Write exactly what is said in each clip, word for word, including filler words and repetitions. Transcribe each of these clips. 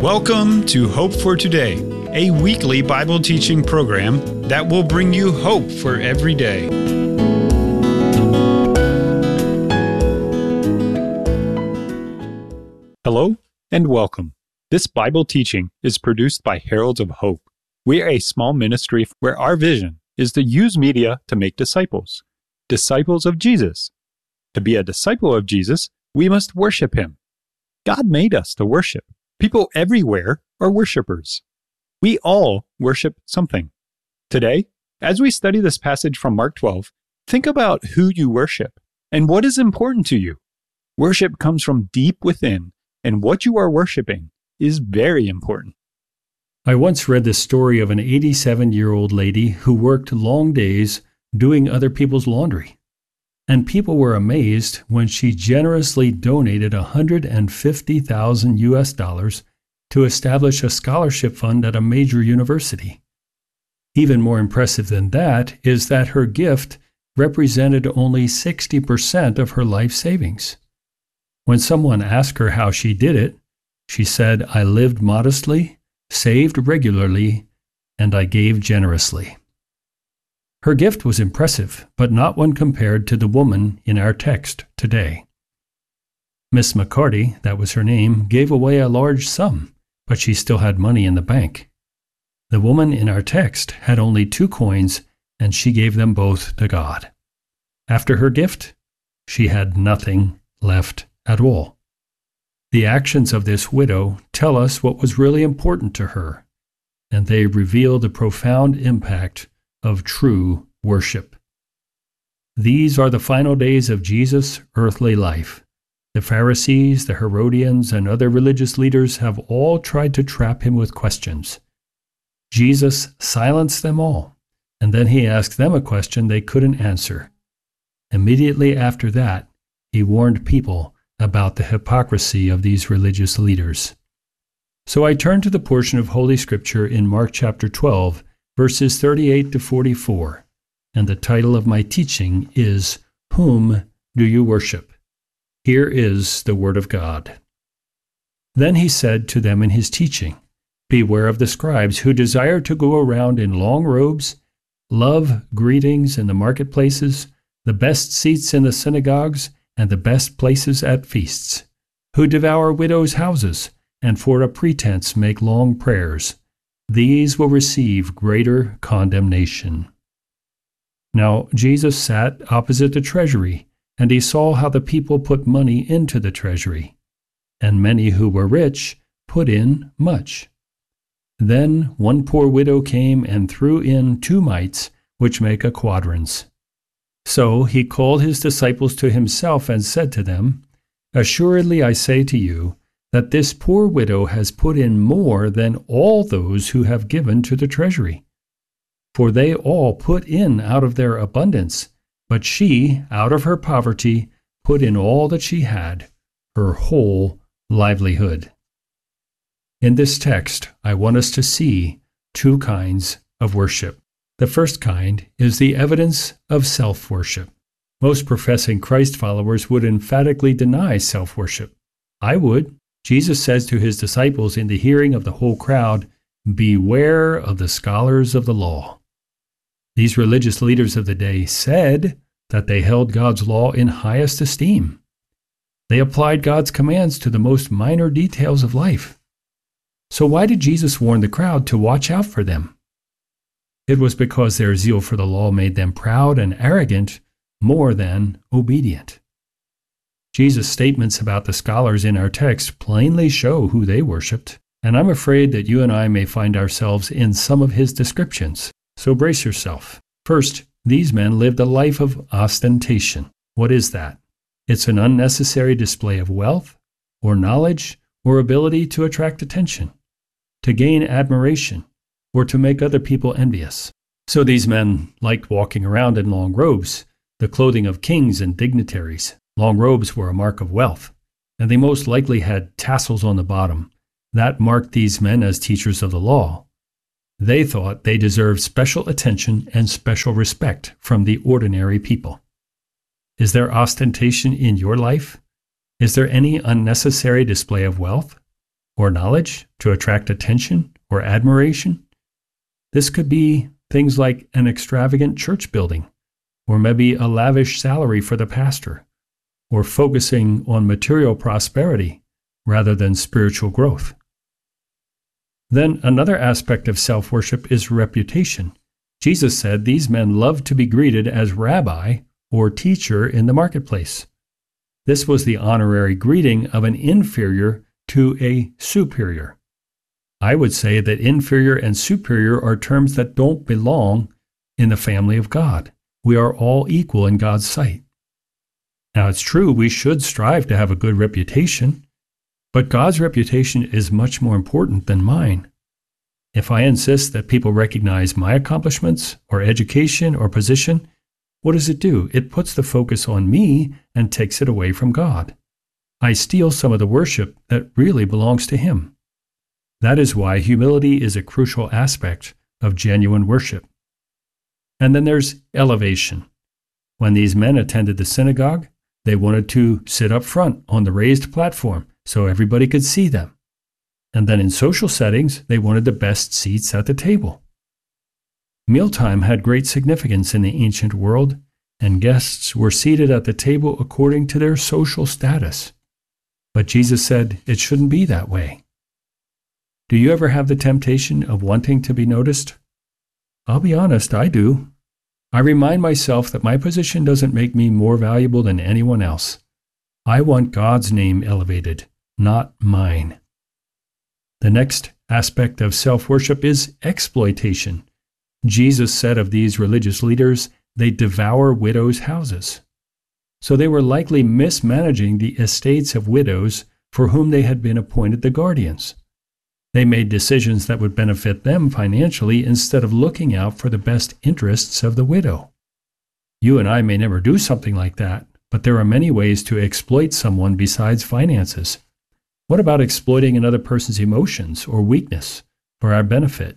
Welcome to Hope for Today, a weekly Bible teaching program that will bring you hope for every day. Hello and welcome. This Bible teaching is produced by Heralds of Hope. We are a small ministry where our vision is to use media to make disciples, disciples of Jesus. To be a disciple of Jesus, we must worship Him. God made us to worship. People everywhere are worshipers. We all worship something. Today, as we study this passage from Mark twelve, think about who you worship and what is important to you. Worship comes from deep within, and what you are worshiping is very important. I once read the story of an eighty-seven-year-old lady who worked long days doing other people's laundry. And people were amazed when she generously donated one hundred fifty thousand U S dollars to establish a scholarship fund at a major university. Even more impressive than that is that her gift represented only sixty percent of her life savings. When someone asked her how she did it, she said, "I lived modestly, saved regularly, and I gave generously." Her gift was impressive, but not when compared to the woman in our text today. Miss McCarty, that was her name, gave away a large sum, but she still had money in the bank. The woman in our text had only two coins, and she gave them both to God. After her gift, she had nothing left at all. The actions of this widow tell us what was really important to her, and they reveal the profound impact of true worship. These are the final days of Jesus' earthly life. The Pharisees, the Herodians, and other religious leaders have all tried to trap him with questions. Jesus silenced them all, and then he asked them a question they couldn't answer. Immediately after that, he warned people about the hypocrisy of these religious leaders. So I turn to the portion of Holy Scripture in Mark chapter twelve, verses thirty-eight to forty-four, and the title of my teaching is, Whom Do You Worship? Here is the Word of God. Then he said to them in his teaching, Beware of the scribes who desire to go around in long robes, love greetings in the marketplaces, the best seats in the synagogues, and the best places at feasts, who devour widows' houses, and for a pretense make long prayers. These will receive greater condemnation. Now Jesus sat opposite the treasury, and he saw how the people put money into the treasury, and many who were rich put in much. Then one poor widow came and threw in two mites, which make a quadrans. So he called his disciples to himself and said to them, Assuredly I say to you, that this poor widow has put in more than all those who have given to the treasury. For they all put in out of their abundance, but she, out of her poverty, put in all that she had, her whole livelihood. In this text, I want us to see two kinds of worship. The first kind is the evidence of self-worship. Most professing Christ followers would emphatically deny self-worship. I would. Jesus says to his disciples in the hearing of the whole crowd, Beware of the scholars of the law. These religious leaders of the day said that they held God's law in highest esteem. They applied God's commands to the most minor details of life. So why did Jesus warn the crowd to watch out for them? It was because their zeal for the law made them proud and arrogant more than obedient. Jesus' statements about the scholars in our text plainly show who they worshipped, and I'm afraid that you and I may find ourselves in some of his descriptions, so brace yourself. First, these men lived a life of ostentation. What is that? It's an unnecessary display of wealth, or knowledge, or ability to attract attention, to gain admiration, or to make other people envious. So these men liked walking around in long robes, the clothing of kings and dignitaries. Long robes were a mark of wealth, and they most likely had tassels on the bottom. That marked these men as teachers of the law. They thought they deserved special attention and special respect from the ordinary people. Is there ostentation in your life? Is there any unnecessary display of wealth? or knowledge to attract attention or admiration. This could be things like an extravagant church building, or maybe a lavish salary for the pastor, or focusing on material prosperity rather than spiritual growth. Then another aspect of self-worship is reputation. Jesus said these men loved to be greeted as rabbi or teacher in the marketplace. This was the honorary greeting of an inferior to a superior. I would say that inferior and superior are terms that don't belong in the family of God. We are all equal in God's sight. Now, it's true we should strive to have a good reputation, but God's reputation is much more important than mine. If I insist that people recognize my accomplishments or education or position, what does it do? It puts the focus on me and takes it away from God. I steal some of the worship that really belongs to Him. That is why humility is a crucial aspect of genuine worship. And then there's elevation. When these men attended the synagogue, they wanted to sit up front on the raised platform so everybody could see them. And then in social settings, they wanted the best seats at the table. Mealtime had great significance in the ancient world, and guests were seated at the table according to their social status. But Jesus said it shouldn't be that way. Do you ever have the temptation of wanting to be noticed? I'll be honest, I do. I remind myself that my position doesn't make me more valuable than anyone else. I want God's name elevated, not mine. The next aspect of self-worship is exploitation. Jesus said of these religious leaders, they devour widows' houses. So they were likely mismanaging the estates of widows for whom they had been appointed the guardians. They made decisions that would benefit them financially instead of looking out for the best interests of the widow. You and I may never do something like that, but there are many ways to exploit someone besides finances. What about exploiting another person's emotions or weakness for our benefit?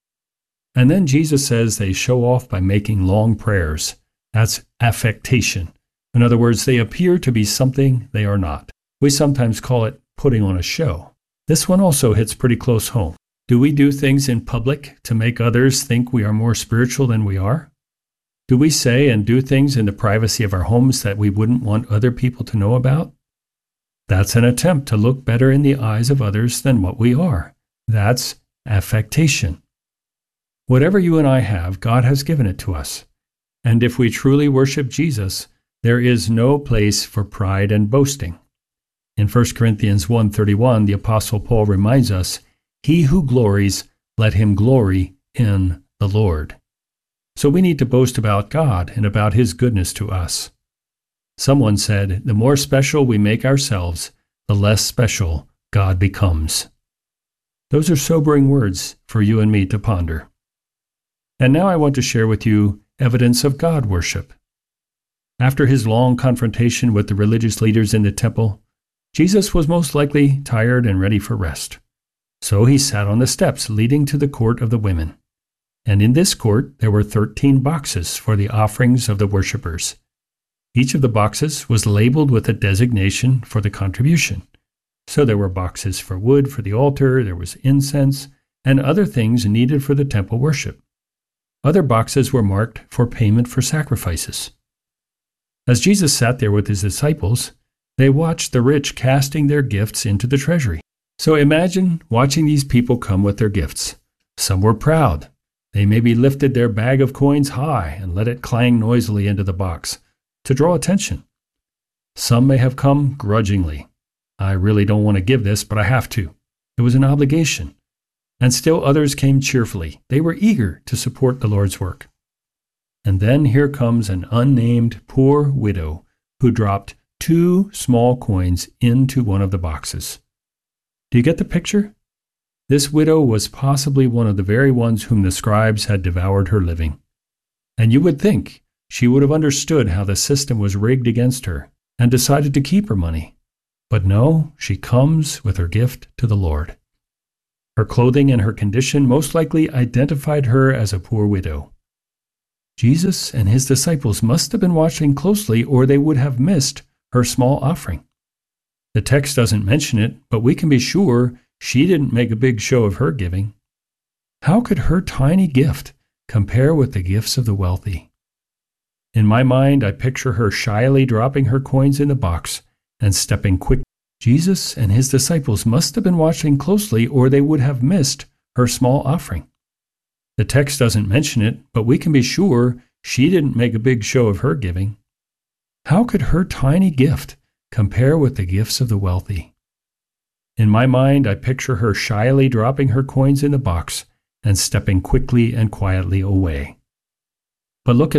And then Jesus says they show off by making long prayers. That's affectation. In other words, they appear to be something they are not. We sometimes call it putting on a show. This one also hits pretty close home. Do we do things in public to make others think we are more spiritual than we are? Do we say and do things in the privacy of our homes that we wouldn't want other people to know about? That's an attempt to look better in the eyes of others than what we are. That's affectation. Whatever you and I have, God has given it to us. And if we truly worship Jesus, there is no place for pride and boasting. In First Corinthians one thirty-one, the Apostle Paul reminds us, "He who glories, let him glory in the Lord." So we need to boast about God and about His goodness to us. Someone said, the more special we make ourselves, the less special God becomes. Those are sobering words for you and me to ponder. And now I want to share with you evidence of God worship. After his long confrontation with the religious leaders in the temple, Jesus was most likely tired and ready for rest. So he sat on the steps leading to the court of the women. And in this court there were thirteen boxes for the offerings of the worshippers. Each of the boxes was labeled with a designation for the contribution. So there were boxes for wood for the altar, there was incense, and other things needed for the temple worship. Other boxes were marked for payment for sacrifices. As Jesus sat there with his disciples, they watched the rich casting their gifts into the treasury. So imagine watching these people come with their gifts. Some were proud. They maybe lifted their bag of coins high and let it clang noisily into the box to draw attention. Some may have come grudgingly. I really don't want to give this, but I have to. It was an obligation. And still others came cheerfully. They were eager to support the Lord's work. And then here comes an unnamed poor widow who dropped two small coins into one of the boxes. Do you get the picture? This widow was possibly one of the very ones whom the scribes had devoured her living. And you would think she would have understood how the system was rigged against her and decided to keep her money. But no, she comes with her gift to the Lord. Her clothing and her condition most likely identified her as a poor widow. Jesus and his disciples must have been watching closely, or they would have missed her small offering. The text doesn't mention it, but we can be sure she didn't make a big show of her giving. How could her tiny gift compare with the gifts of the wealthy? In my mind, I picture her shyly dropping her coins in the box and stepping quick. Jesus and his disciples must have been watching closely, or they would have missed her small offering. The text doesn't mention it, but we can be sure she didn't make a big show of her giving. How could her tiny gift compare with the gifts of the wealthy? In my mind, I picture her shyly dropping her coins in the box and stepping quickly and quietly away. But look at